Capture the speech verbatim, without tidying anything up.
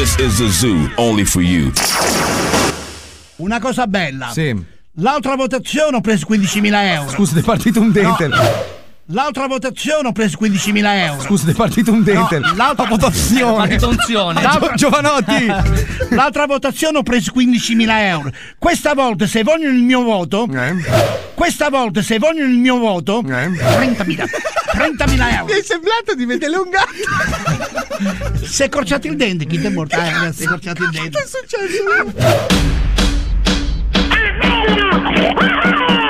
This is the zoo, only for you. Una cosa bella. Sì. L'altra votazione ho preso quindicimila euro. Scusa, ti è partito un dente. No. L'altra votazione ho preso quindicimila euro. Scusa, ti è partito un dente. No, l'altra votazione. L'altra... Giovanotti. L'altra votazione ho preso quindicimila euro. Questa volta se vogliono il mio voto, eh. questa volta se vogliono il mio voto, eh. trentamila euro. Mi è sembrato di vedere un gatto. Si è corciato il dente, chi ti è morto? Eh, si è corciato il dente. Che è successo?